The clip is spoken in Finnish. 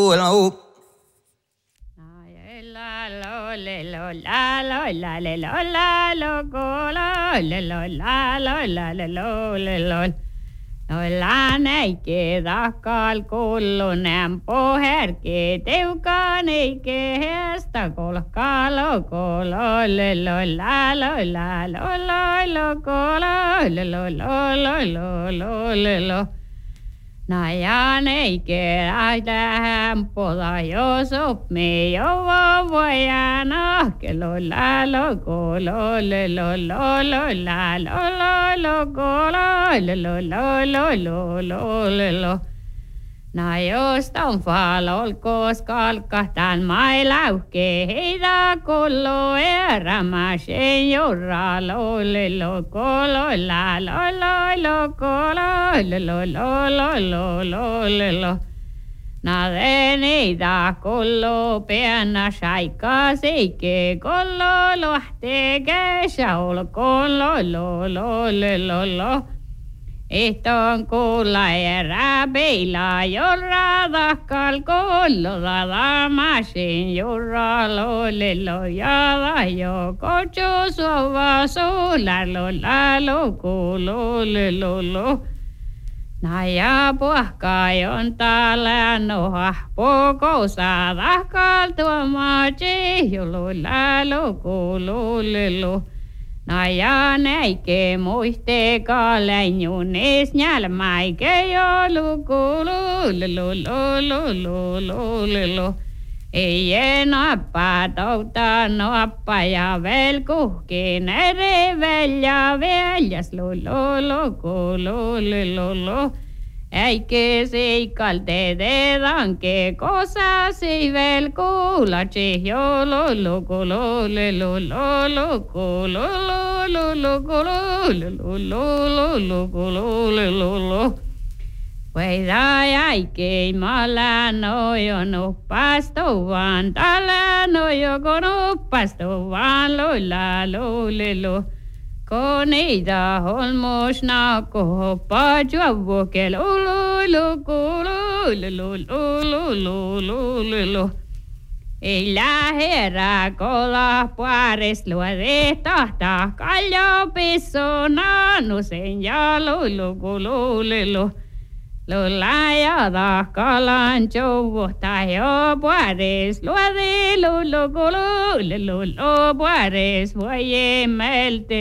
Noilla näikee tahkal kullunen poherkee teukaan eikä hestä kolkalo Najan eikä tähän pola jos oppii jo voijan Na jos on falol koskalkahtan mailauhke heitä kollo erämäsen jorra Na niitä kollo pienä saikka seike kollo lohte kesäol kollo Ehtoon kuulla erää peilaa jorra tahkal kollo masin jorra ja jo kocho sova Naja puhkaa on täällä noha pokousa tahkal tuomaji Naja näike muisteeka läinjunis njälmäike Ei enappa touta noppa ja vel kuhkin eri velja veljas Äike seikalte teedanke kosasi vel kuulatsi Veida äike mala nojo nuppastuvan tala nojo ko nuppastuvan Konida holmosna kohoppa juovukel Ei läherä kola puares luode tahta kaljo pissona nusen ja Lulla ja tahkalan jouvuhta jo puares luode puares voie melte